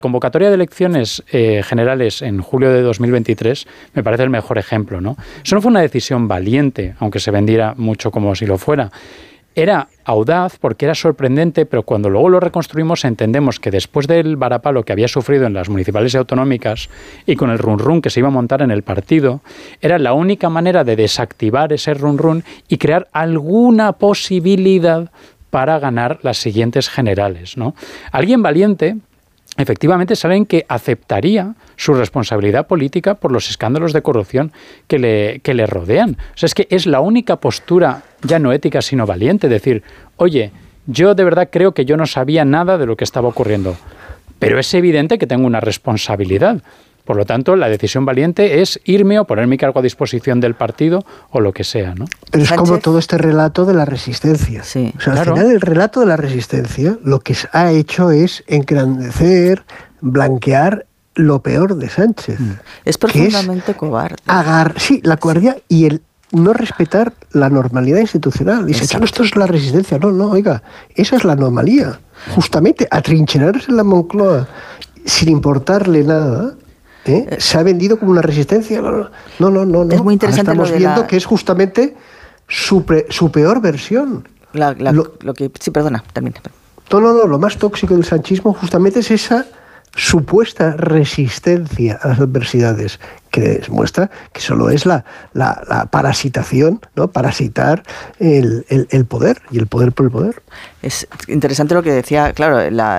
Convocatoria de elecciones generales en julio de 2023 me parece el mejor ejemplo, ¿no? Eso no fue una decisión valiente, aunque se vendiera mucho como si lo fuera. Era audaz porque era sorprendente, pero cuando luego lo reconstruimos entendemos que después del varapalo que había sufrido en las municipales y autonómicas y con el run-run que se iba a montar en el partido, era la única manera de desactivar ese run-run y crear alguna posibilidad para ganar las siguientes generales, ¿no? Alguien valiente, efectivamente, es alguien que aceptaría su responsabilidad política por los escándalos de corrupción que le rodean. O sea, es que es la única postura, ya no ética, sino valiente, decir, oye, yo de verdad creo que yo no sabía nada de lo que estaba ocurriendo, pero es evidente que tengo una responsabilidad. Por lo tanto, la decisión valiente es irme o poner mi cargo a disposición del partido o lo que sea, ¿no? Pero es como todo este relato de la resistencia. Sí, o sea, claro. Al final el relato de la resistencia lo que ha hecho es engrandecer, blanquear lo peor de Sánchez. Es profundamente cobarde. Sí, la cobardía y el no respetar la normalidad institucional. Y se esto es la resistencia. No, oiga, esa es la anomalía. Justamente atrincherarse en la Moncloa sin importarle nada... se ha vendido como una resistencia. No. Es muy interesante. Ahora estamos viendo que es justamente su peor versión. Sí, perdona, termina. No, lo más tóxico del sanchismo justamente es esa supuesta resistencia a las adversidades, que muestra que solo es la parasitación, ¿no? Parasitar el poder y el poder por el poder. Es interesante lo que decía, claro,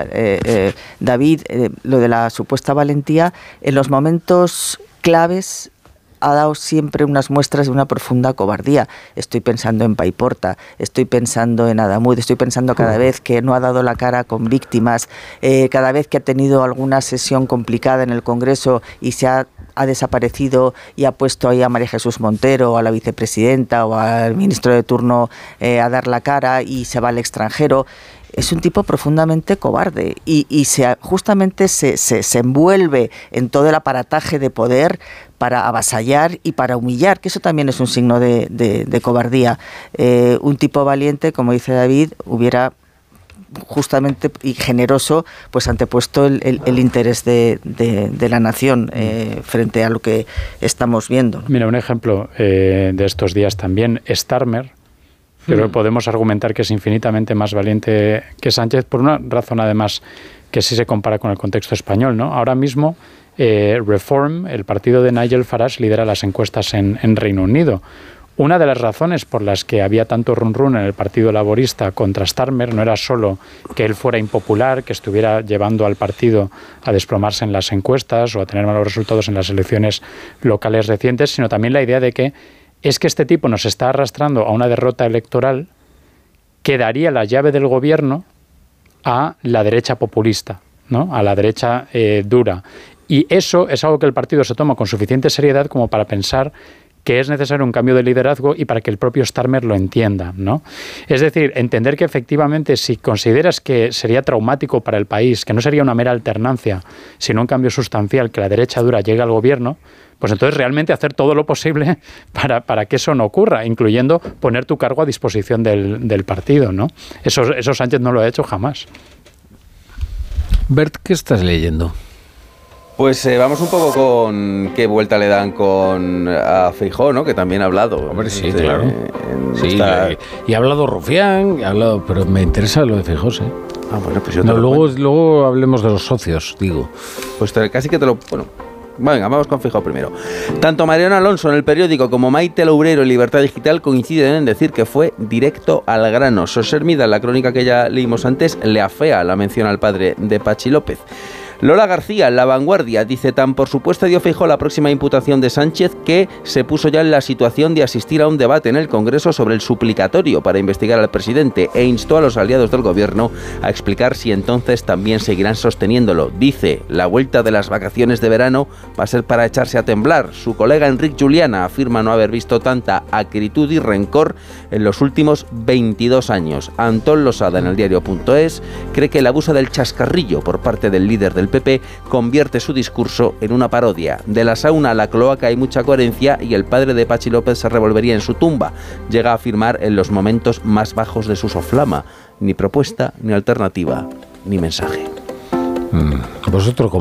David, lo de la supuesta valentía. En los momentos claves ha dado siempre unas muestras de una profunda cobardía. Estoy pensando en Paiporta, estoy pensando en Adamud, estoy pensando cada vez que no ha dado la cara con víctimas, cada vez que ha tenido alguna sesión complicada en el Congreso y se ha desaparecido y ha puesto ahí a María Jesús Montero, o a la vicepresidenta o al ministro de turno a dar la cara y se va al extranjero. Es un tipo profundamente cobarde y justamente se envuelve en todo el aparataje de poder para avasallar y para humillar, que eso también es un signo de cobardía. Un tipo valiente, como dice David, hubiera justamente y generoso, pues antepuesto el interés de la nación frente a lo que estamos viendo. Mira, un ejemplo de estos días también, Starmer. Pero podemos argumentar que es infinitamente más valiente que Sánchez por una razón, además, que sí se compara con el contexto español, ¿no? Ahora mismo, Reform, el partido de Nigel Farage, lidera las encuestas en Reino Unido. Una de las razones por las que había tanto run-run en el Partido Laborista contra Starmer no era solo que él fuera impopular, que estuviera llevando al partido a desplomarse en las encuestas o a tener malos resultados en las elecciones locales recientes, sino también la idea de que es que este tipo nos está arrastrando a una derrota electoral que daría la llave del gobierno a la derecha populista, ¿no? A la derecha dura. Y eso es algo que el partido se toma con suficiente seriedad como para pensar que es necesario un cambio de liderazgo y para que el propio Starmer lo entienda, ¿no? Es decir, entender que efectivamente si consideras que sería traumático para el país, que no sería una mera alternancia, sino un cambio sustancial, que la derecha dura llegue al gobierno, pues entonces realmente hacer todo lo posible para que eso no ocurra, incluyendo poner tu cargo a disposición del partido, ¿no? Eso Sánchez no lo ha hecho jamás. Bert, ¿qué estás leyendo? Pues vamos un poco con qué vuelta le dan a Feijóo, ¿no? Que también ha hablado. Hombre, sí, claro. Y ha hablado Rufián, pero me interesa lo de Feijóo, ¿eh? Ah, bueno, pues yo te lo cuento. Luego hablemos de los socios, digo. Pues casi que te lo... Bueno, venga, vamos con Feijóo primero. Tanto Mariano Alonso en El Periódico como Maite Loureiro en Libertad Digital coinciden en decir que fue directo al grano. Sos Hermida, en la crónica que ya leímos antes, le afea la mención al padre de Pachi López. Lola García, en La Vanguardia, dice: tan por supuesto dio Feijóo la próxima imputación de Sánchez que se puso ya en la situación de asistir a un debate en el Congreso sobre el suplicatorio para investigar al presidente e instó a los aliados del gobierno a explicar si entonces también seguirán sosteniéndolo. Dice: la vuelta de las vacaciones de verano va a ser para echarse a temblar. Su colega Enric Juliana afirma no haber visto tanta acritud y rencor en los últimos 22 años. Antón Losada, en el diario.es, cree que el abuso del chascarrillo por parte del líder del PP convierte su discurso en una parodia. De la sauna a la cloaca hay mucha coherencia y el padre de Pachi López se revolvería en su tumba. Llega a afirmar en los momentos más bajos de su soflama: ni propuesta, ni alternativa, ni mensaje. ¿Vosotros